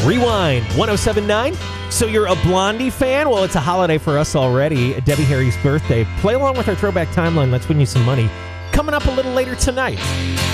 Rewind 1079. So you're a Blondie fan? Well, it's a holiday for us already. Debbie Harry's birthday. Play along with our Throwback Timeline. Let's win you some money. Coming up a little later tonight.